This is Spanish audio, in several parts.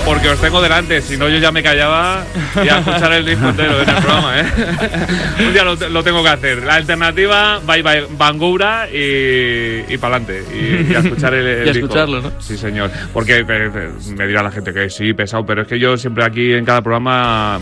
Porque os tengo delante, si no yo ya me callaba y a escuchar el disco entero en el programa, ¿eh? Un día lo tengo que hacer. La alternativa, bye bye Bangoura y para adelante. Y a escuchar el disco. Escucharlo, ¿no? Sí, señor. Porque me dirá la gente que sí, pesado, pero es que yo siempre aquí en cada programa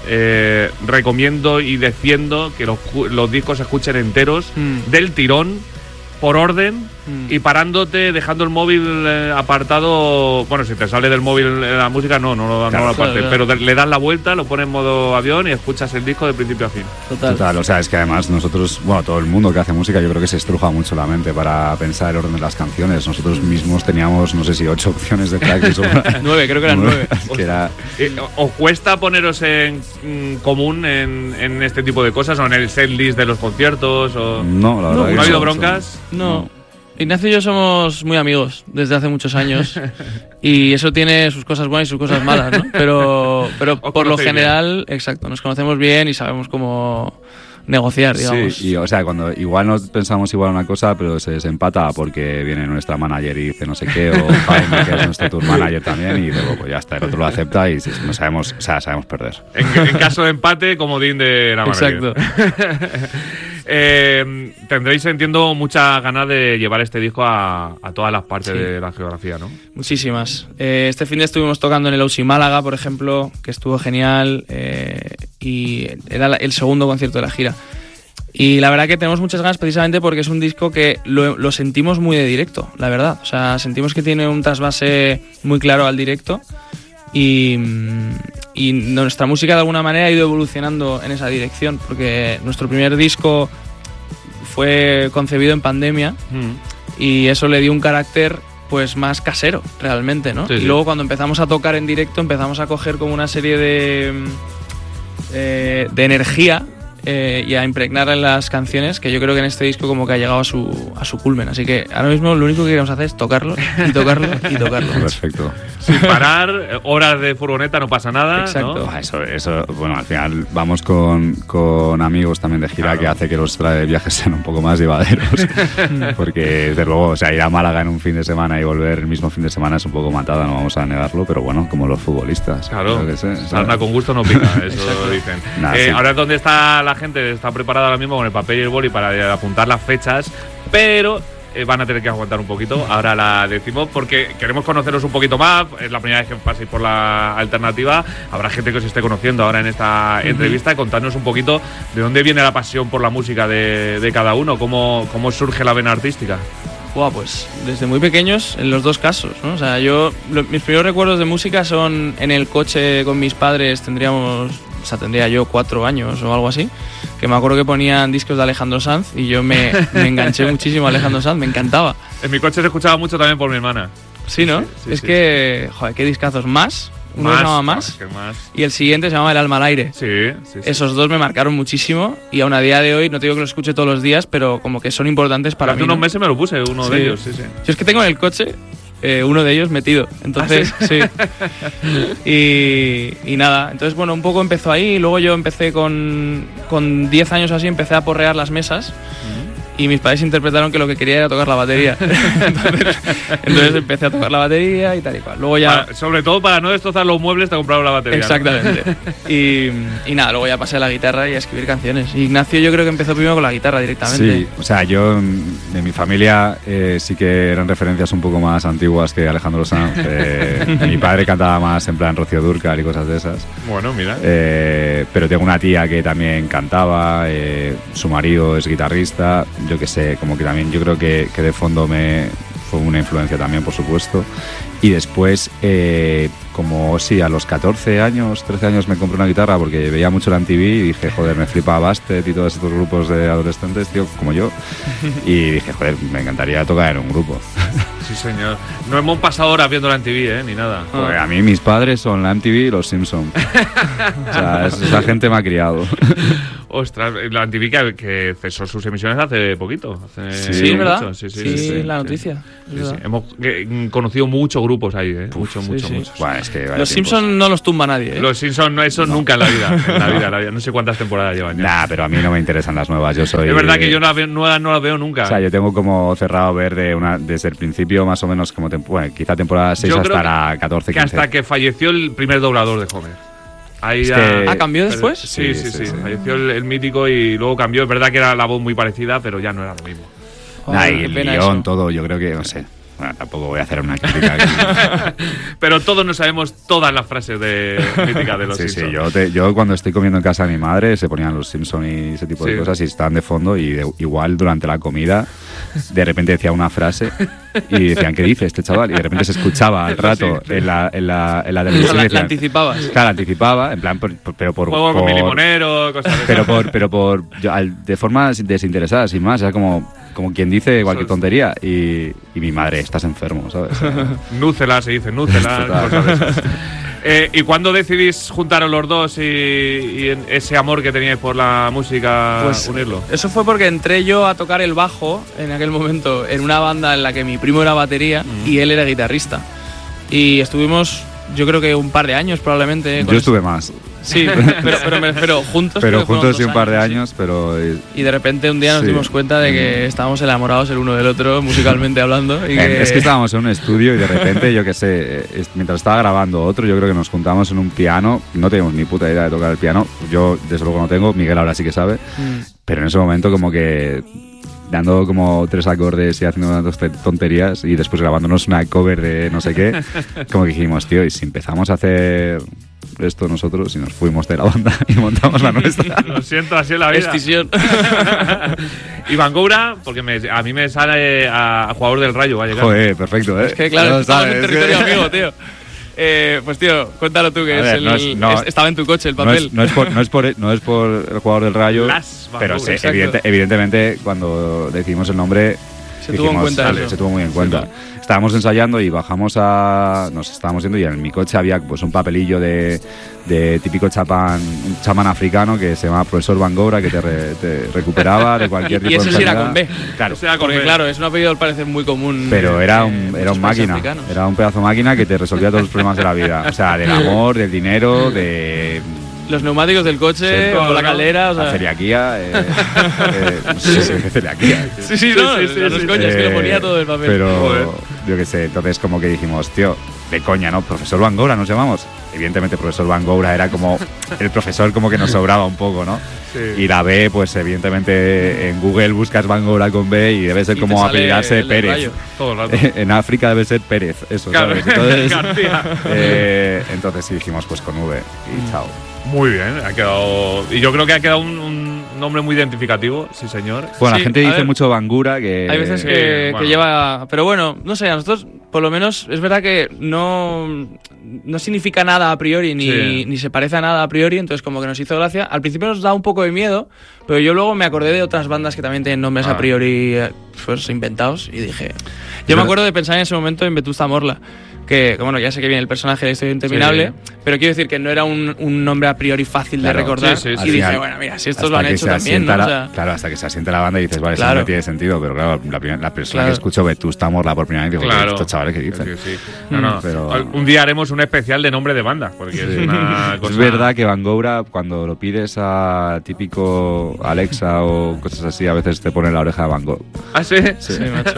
recomiendo y defiendo que los discos se escuchen enteros del tirón, por orden, y parándote, dejando el móvil apartado. Bueno, si te sale del móvil la música, no lo apartes, pero le das la vuelta, lo pones en modo avión y escuchas el disco de principio a fin. Total, o sea, es que además nosotros, bueno, todo el mundo que hace música, yo creo que se estruja mucho la mente para pensar el orden de las canciones. Nosotros mismos teníamos, no sé si 8 opciones de tracks. 9, creo que eran 9. ¿Os cuesta poneros en común en este tipo de cosas o en el setlist de los conciertos? No, la verdad. ¿No ha habido broncas? No. Ignacio y yo somos muy amigos desde hace muchos años y eso tiene sus cosas buenas y sus cosas malas, ¿no? Pero por lo general, bien. Exacto, nos conocemos bien y sabemos cómo negociar, digamos. Sí, y o sea, cuando igual no pensamos igual una cosa, pero se desempata porque viene nuestra manager y dice no sé qué, o Jaime, que es nuestro tour manager también, y luego pues ya está, el otro lo acepta y no sabemos, o sea, sabemos perder. En caso de empate, comodín de la manager. Exacto. Tendréis, entiendo, muchas ganas de llevar este disco a todas las partes de la geografía, ¿no? Muchísimas. Este fin de estuvimos tocando en el Ousi Málaga, por ejemplo, que estuvo genial, y era el segundo concierto de la gira. Y la verdad que tenemos muchas ganas precisamente porque es un disco que lo sentimos muy de directo, la verdad. O sea, sentimos que tiene un trasvase muy claro al directo y nuestra música de alguna manera ha ido evolucionando en esa dirección, porque nuestro primer disco fue concebido en pandemia y eso le dio un carácter pues más casero realmente, ¿no? Sí, y luego cuando empezamos a tocar en directo empezamos a coger como una serie de energía y a impregnar en las canciones, que yo creo que en este disco como que ha llegado a su culmen. Así que ahora mismo lo único que queremos hacer es tocarlo y tocarlo y tocarlo. Perfecto. Sin parar, horas de furgoneta, no pasa nada. Exacto. ¿No? Eso, bueno, al final vamos con amigos también de gira, claro, que hace que los viajes sean un poco más llevaderos. Porque, desde luego, o sea, ir a Málaga en un fin de semana y volver el mismo fin de semana es un poco matada, no vamos a negarlo, pero bueno, como los futbolistas. Claro, sarna con gusto no pica, eso dicen. Sí. Ahora, ¿dónde está la gente? Está preparada ahora mismo con el papel y el boli para apuntar las fechas, pero van a tener que aguantar un poquito. Ahora la decimos porque queremos conoceros un poquito más. Es la primera vez que paséis por la alternativa. Habrá gente que os esté conociendo ahora en esta entrevista. Contadnos un poquito de dónde viene la pasión por la música de cada uno, cómo surge la vena artística. Pues desde muy pequeños, en los dos casos, ¿no? O sea, mis primeros recuerdos de música son en el coche con mis padres. Tendría yo 4 años o algo así, que me acuerdo que ponían discos de Alejandro Sanz y yo me enganché muchísimo a Alejandro Sanz, me encantaba. En mi coche se escuchaba mucho también por mi hermana. Sí, ¿no? Sí, que, joder, qué discazos. Uno se llama Más y el siguiente se llama El alma al aire. Sí. Esos dos me marcaron muchísimo y aún a día de hoy, no te digo que los escuche todos los días, pero como que son importantes para mí. Hace unos meses me lo puse, uno de ellos, sí. Yo es que tengo en el coche uno de ellos metido, entonces sí. Y nada, entonces bueno, un poco empezó ahí y luego yo empecé con 10 años así, empecé a porrear las mesas y mis padres interpretaron que lo que quería era tocar la batería. entonces empecé a tocar la batería y tal y cual. Luego ya, sobre todo para no destrozar los muebles, te compraron la batería. Exactamente. ¿No? Y nada, luego ya pasé a la guitarra y a escribir canciones. Ignacio yo creo que empezó primero con la guitarra directamente. Sí, o sea, yo de mi familia sí que eran referencias un poco más antiguas que Alejandro Sanz. Mi padre cantaba más en plan Rocío Dúrcal y cosas de esas. Bueno, mira. Pero tengo una tía que también cantaba, su marido es guitarrista. Yo qué sé, como que también yo creo que de fondo fue una influencia también, por supuesto. Y después, como sí, a los 14 años, 13 años me compré una guitarra porque veía mucho la MTV y dije, joder, me flipa Bastet y todos estos grupos de adolescentes, tío, como yo. Y dije, joder, me encantaría tocar en un grupo. Sí, señor. No hemos pasado horas viendo la MTV, ni nada. Joder, a mí mis padres son la MTV y los Simpsons. O sea, esa gente me ha criado. Ostras, la MTV que cesó sus emisiones hace poquito. Sí, ¿verdad? Sí, la noticia. Sí. Hemos conocido muchos grupos ahí, muchos. Bueno, es que los Simpsons no los tumba nadie. Los Simpsons no, eso nunca en la vida. No sé cuántas temporadas llevan ya. Nah, pero a mí no me interesan las nuevas. Es verdad que yo nuevas no las veo nunca. O sea, yo tengo como cerrado ver desde el principio vivió más o menos como quizá temporada 6 hasta la 14, 15. Que hasta que falleció el primer doblador de Homer. Ahí ¿cambió después? Sí. Falleció el mítico y luego cambió. Es verdad que era la voz muy parecida, pero ya no era lo mismo. Y el guión, todo, yo creo que, no sé. Bueno, tampoco voy a hacer una crítica. Pero todos no sabemos todas las frases míticas de los Simpsons. Sí, yo cuando estoy comiendo en casa de mi madre se ponían los Simpsons y ese tipo de cosas y estaban de fondo y igual durante la comida de repente decía una frase y decían, ¿qué dice este chaval? Y de repente se escuchaba al rato en la televisión. ¿La anticipabas? Claro, la anticipaba, en plan, pero por... Juego con mi limonero, cosas de pero de forma desinteresada, sin más, era como quien dice cualquier tontería y mi madre, estás enfermo, ¿sabes? Núcela, se dice, núcela, cosas de esas. ¿Y cuándo decidís juntaros los dos y ese amor que teníais por la música, unirlo? Eso fue porque entré yo a tocar el bajo en aquel momento en una banda en la que mi primo era batería y él era guitarrista. Y estuvimos, yo creo que un par de años probablemente. Yo estuve más. Sí, pero juntos. Pero juntos sí un par de años, pero... Y de repente un día nos dimos cuenta de que estábamos enamorados el uno del otro, musicalmente hablando. Y Es que estábamos en un estudio y de repente, yo qué sé, mientras estaba grabando otro, yo creo que nos juntamos en un piano, no teníamos ni puta idea de tocar el piano, yo desde luego no tengo, Miguel ahora sí que sabe, pero en ese momento como que... dando como 3 acordes y haciendo unas tonterías y después grabándonos una cover de no sé qué, como que dijimos, tío, y si empezamos a hacer esto nosotros y nos fuimos de la banda y montamos la nuestra. Lo siento, así es la vida. Escisión. Y Bangoura, porque a mí me sale a jugador del Rayo, va a llegar. Joder, perfecto, Es que claro, estamos en territorio amigo, tío. Pues tío, cuéntalo tú que estaba en tu coche el papel. No es por el jugador del Rayo, pero evidentemente cuando decidimos el nombre se tuvo en cuenta eso. Se tuvo muy en cuenta. Sí, estábamos ensayando y nos estábamos yendo y en mi coche había pues un papelillo de típico un chamán africano que se llama Profesor Bangoura, que te recuperaba de cualquier tipo de enfermedad. Y ese sí era con B. Claro. Porque claro, es un apellido al parecer muy común. Pero era un máquina. Africanos. Era un pedazo de máquina que te resolvía todos los problemas de la vida. O sea, del amor, del dinero, de... Los neumáticos del coche, o la caldera, o sea... La celiaquía, no sé si es celiaquía. Sí, los coñas, que lo ponía todo el papel. Pero, yo qué sé, entonces como que dijimos, tío, de coña, ¿no? Profesor Bangoura nos llamamos. Evidentemente, Profesor Bangoura era como el profesor como que nos sobraba un poco, ¿no? Sí. Y la B, pues evidentemente en Google buscas Bangoura con B y debe ser como apellidarse Pérez. Todo el rato. En África debe ser Pérez, eso, claro. ¿sabes? Entonces sí dijimos pues con V y chao. Muy bien, ha quedado. Y yo creo que ha quedado un nombre muy identificativo, sí señor. Bueno, la gente dice mucho Bangoura, que... Hay veces que lleva... Pero bueno, no sé, a nosotros por lo menos es verdad que no significa nada a priori, ni se parece a nada a priori, entonces como que nos hizo gracia. Al principio nos da un poco de miedo, pero yo luego me acordé de otras bandas que también tienen nombres a priori pues inventados y dije... Yo me acuerdo de pensar en ese momento en Vetusta Morla, que bueno, ya sé que viene el personaje de Historia Interminable, pero quiero decir que no era un nombre a priori fácil de recordar. Y dije, bueno, mira, si estos lo han hecho también, ¿no? Claro, hasta que se asienta la banda y dices, vale, eso no tiene sentido, pero claro, la persona que escuchó Vetusta Morla por primera vez dijo, estos chavales que dicen. Pero... Un día haremos un especial de nombre de banda, porque es una cosa... Es verdad que Bangoura, cuando lo pides a típico Alexa o cosas así, a veces te pone la oreja de Van Gogh. ¿Ah, sí? Sí, macho.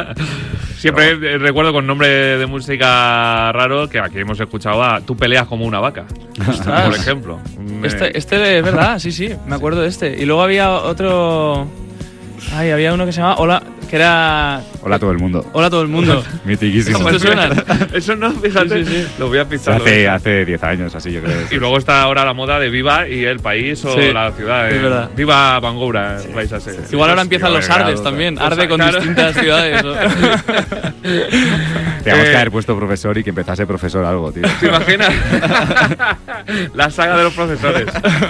Siempre recuerdo con nombre de música raro que aquí hemos escuchado a Tú peleas como una vaca, por ejemplo. Este es verdad, sí, me acuerdo de este. Y luego había otro... había uno que se llamaba Hola, que era... Hola a todo el mundo. Hola a todo el mundo. Mitiquísimo. ¿Cómo te suenan? Eso no, fíjate. Sí. Lo voy a pisar. Hace 10 años, así yo creo. Y luego está ahora la moda de Viva y el país o la ciudad. Es verdad. Viva Bangoura, vais a ser. Igual ahora empiezan los Ardes también. Arde con distintas ciudades. Teníamos que haber puesto profesor y que empezase profesor algo, tío. ¿Te imaginas? La saga de los profesores.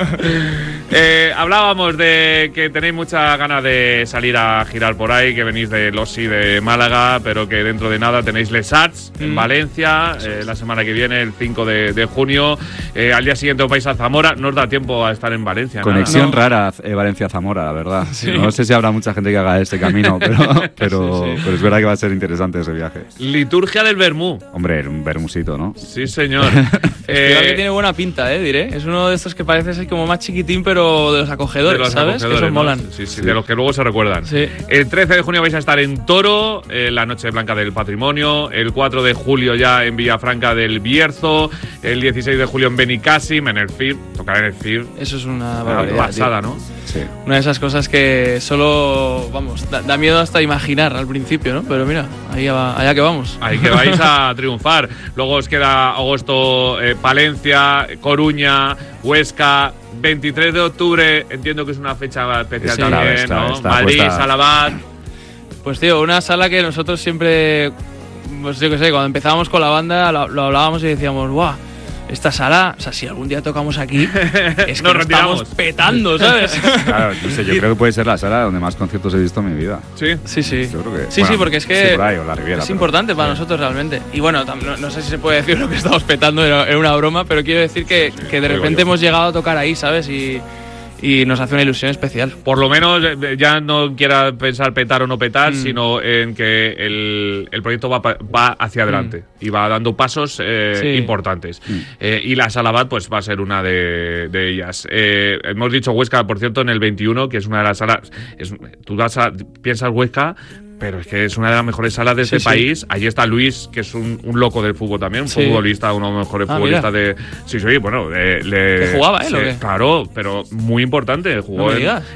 Hablábamos de que tenéis muchas ganas de salir a girar por ahí, que venís de Losi de Málaga, pero que dentro de nada tenéis Les Arts en Valencia, la semana que viene, el 5 de junio. Al día siguiente os vais a Zamora. No os da tiempo a estar en Valencia. Conexión rara Valencia-Zamora, la verdad. Sí. No sé si habrá mucha gente que haga este camino, pero es verdad que va a ser interesante ese viaje. Liturgia nostalgia del vermú. Hombre, un vermusito, ¿no? Sí, señor. Creo que tiene buena pinta, diré. Es uno de estos que parece ser como más chiquitín, pero de los acogedores, ¿sabes? Que esos molan. Sí, de los que luego se recuerdan. Sí. El 13 de junio vais a estar en Toro, la Noche Blanca del Patrimonio. El 4 de julio ya en Villafranca del Bierzo. El 16 de julio en Benicàssim, en el FIR. Tocar en el FIR. Eso es una pasada, ¿no? Sí. Una de esas cosas que solo, vamos, da miedo hasta imaginar al principio, ¿no? Pero mira, allá que vamos. Ahí que vais a triunfar. Luego os queda agosto, Palencia, Coruña, Huesca. 23 de octubre, entiendo que es una fecha especial también, ¿no? Madrid, Salabat. Pues tío, una sala que nosotros siempre, pues yo qué sé, cuando empezábamos con la banda lo hablábamos y decíamos, ¡guau! Esta sala, o sea, si algún día tocamos aquí, es que nos estamos petando, ¿sabes? Claro, no sé, yo creo que puede ser la sala donde más conciertos he visto en mi vida. Sí, sí. Yo creo que, sí, porque es que por ahí, o la Riviera, es importante para nosotros realmente. Y bueno, no sé si se puede decir lo que estamos petando, era una broma, pero quiero decir que de repente hemos llegado a tocar ahí, ¿sabes? Y nos hace una ilusión especial. Por lo menos ya no quiera pensar petar o no petar, sino en que el proyecto va hacia adelante y va dando pasos importantes. Y la Salabat pues va a ser una de ellas. Hemos dicho Huesca, por cierto, en el 21, que es una de las salas. Tú piensas Huesca, pero es que es una de las mejores salas de este país. Allí está Luis, que es un loco del fútbol también, un futbolista, uno de los mejores futbolistas de... Sí, bueno... ¿Que jugaba él o qué? Claro, pero muy importante. Jugó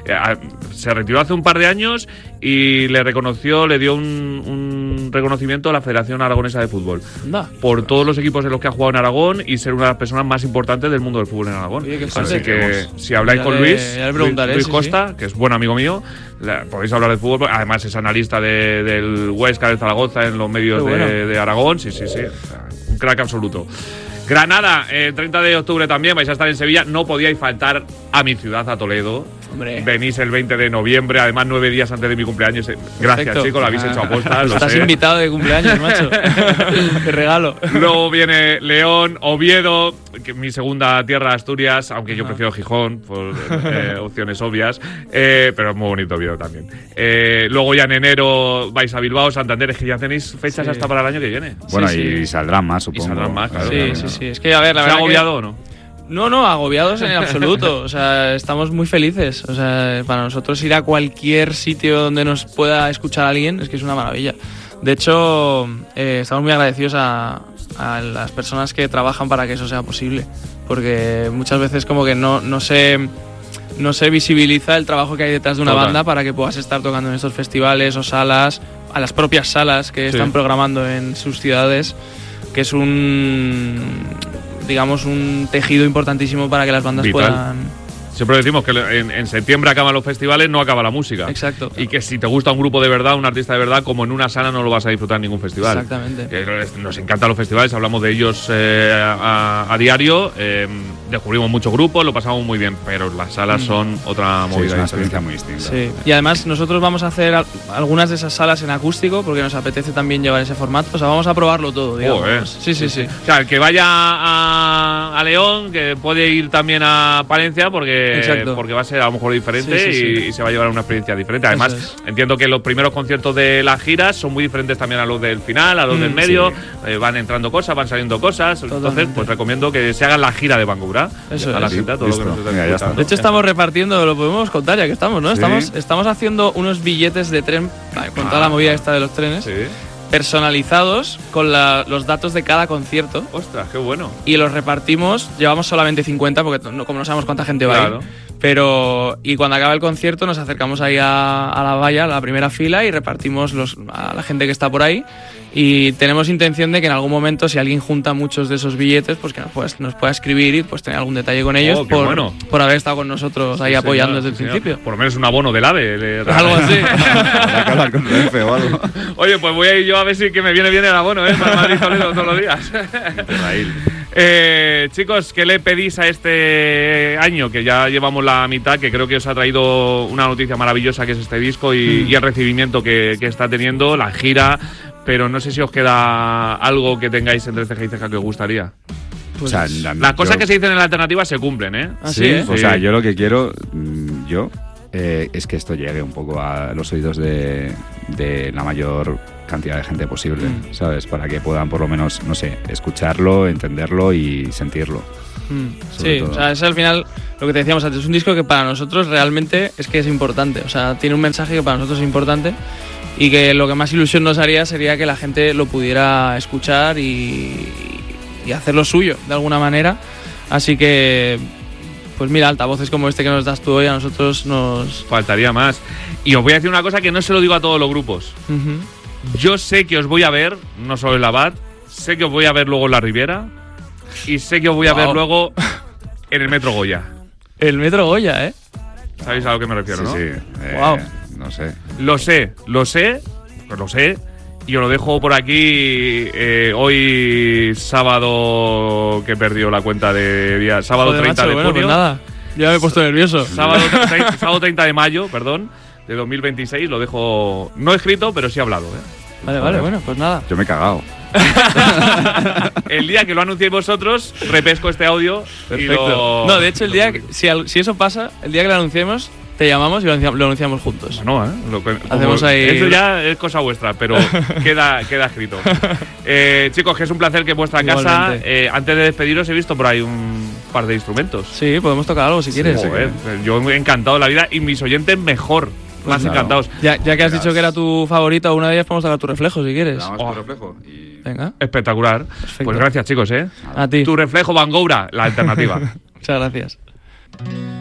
se retiró hace un par de años y le dio un reconocimiento a la Federación Aragonesa de Fútbol. Por todos los equipos en los que ha jugado en Aragón y ser una de las personas más importantes del mundo del fútbol en Aragón. Oye, así que si habláis con Luis Costa, que es buen amigo mío, podéis hablar de fútbol. Además es analista del Huesca, del Zaragoza en los medios de Aragón. Sí. Un crack absoluto. Granada, 30 de octubre también, vais a estar en Sevilla. No podíais faltar a mi ciudad, a Toledo. Hombre. Venís el 20 de noviembre, además 9 días antes de mi cumpleaños. Gracias, chicos, lo habéis hecho a posta. Estás invitado de cumpleaños, macho. Qué regalo. Luego viene León, Oviedo, que mi segunda tierra, Asturias, aunque yo prefiero Gijón, por opciones obvias. Pero es muy bonito Oviedo también. Luego ya en enero vais a Bilbao, Santander. Es que ya tenéis fechas hasta para el año que viene. Bueno, y saldrán más, supongo. Y saldrán más, claro. Sí. Es que, a ver, la verdad. ¿Se ha agobiado o no? No, agobiados en absoluto. O sea, estamos muy felices. O sea, para nosotros ir a cualquier sitio donde nos pueda escuchar alguien es que es una maravilla. De hecho, estamos muy agradecidos a las personas que trabajan para que eso sea posible. Porque muchas veces como que no se visibiliza el trabajo que hay detrás de una banda para que puedas estar tocando en estos festivales o salas, a las propias salas que están programando en sus ciudades, que es un tejido importantísimo para que las bandas puedan... Siempre decimos que en septiembre acaban los festivales, no acaba la música. Exacto. Y que si te gusta un grupo de verdad, un artista de verdad, como en una sala no lo vas a disfrutar en ningún festival. Exactamente. Nos encantan los festivales, hablamos de ellos a diario, descubrimos muchos grupos, lo pasamos muy bien, pero las salas son otra movida. Es una experiencia muy distinta. Sí. Y además nosotros vamos a hacer algunas de esas salas en acústico porque nos apetece también llevar ese formato. O sea, vamos a probarlo todo, digamos. Sí. O sea, el que vaya a León, que puede ir también a Palencia porque va a ser a lo mejor diferente y se va a llevar una experiencia diferente. Además, entiendo que los primeros conciertos de las giras son muy diferentes también a los del final, a los del medio. Van entrando cosas, van saliendo cosas. Totalmente. Entonces, pues recomiendo que se hagan la gira de Bangura. Eso a la gente, todo lo que nos está escuchando. De hecho, estamos repartiendo, lo podemos contar ya que estamos, ¿no? Estamos haciendo unos billetes de tren, con toda la movida esta de los trenes. Personalizados con los datos de cada concierto. ¡Ostras, qué bueno! Y los repartimos, llevamos solamente 50 porque como no sabemos cuánta gente va a ir. Pero, y cuando acaba el concierto nos acercamos ahí a la valla, a la primera fila, y repartimos a la gente que está por ahí. Y tenemos intención de que en algún momento, si alguien junta muchos de esos billetes, pues que nos pueda escribir y pues tener algún detalle con ellos por haber estado con nosotros ahí apoyando desde el principio. Por lo menos un abono del AVE. Algo así. Habrá que hablar con Renfe o algo. Oye, pues voy a ir yo a ver si que me viene bien el abono, para Madrid Toledo todos los días. Chicos, ¿qué le pedís a este año? Que ya llevamos la mitad, que creo que os ha traído una noticia maravillosa, que es este disco y el recibimiento que está teniendo, la gira. Pero no sé si os queda algo que tengáis entre ceja y ceja que os gustaría. Pues, o sea, las cosas que se dicen en la alternativa se cumplen, ¿eh? Así, O sea, yo lo que quiero, es que esto llegue un poco a los oídos de la mayor cantidad de gente posible, ¿sabes? Para que puedan por lo menos, no sé, escucharlo, entenderlo y sentirlo. Sí, o sea, es al final lo que te decíamos antes, es un disco que para nosotros realmente es que es importante, o sea, tiene un mensaje que para nosotros es importante y que lo que más ilusión nos haría sería que la gente lo pudiera escuchar y hacerlo suyo de alguna manera, así que pues mira, altavoces como este que nos das tú hoy a nosotros nos... Faltaría más. Y os voy a decir una cosa que no se lo digo a todos los grupos. Yo sé que os voy a ver, no solo en la BAT, sé que os voy a ver luego en la Riviera y sé que os voy a ver luego en el Metro Goya. El Metro Goya, ¿eh? ¿Sabéis a lo que me refiero, no? Sí. No sé. Lo sé, y os lo dejo por aquí hoy sábado, que perdió la cuenta de día, sábado 30 de junio. Pues nada, ya me he puesto nervioso. Sábado 30 de mayo, perdón, de 2026, lo dejo no escrito, pero sí hablado, ¿eh? Vale, bueno, pues nada. Yo me he cagado. El día que lo anunciéis vosotros, repesco este audio. Perfecto. No, de hecho, el día si eso pasa, el día que lo anunciemos, te llamamos y lo anunciamos juntos. No, hacemos ahí... Eso ya es cosa vuestra, pero queda escrito. Chicos, que es un placer que en vuestra casa, antes de despediros, he visto por ahí un par de instrumentos. Sí, podemos tocar algo si quieres. Joder, yo me he encantado de la vida y mis oyentes mejor. Más encantados. Ya que has dicho que era tu favorita, una de ellas podemos tocar Tu Reflejo, si quieres. Tu Reflejo. Y... Venga. Espectacular. Perfecto. Pues gracias, chicos, A ti. Tu Reflejo, Van Goura, la alternativa. Muchas gracias.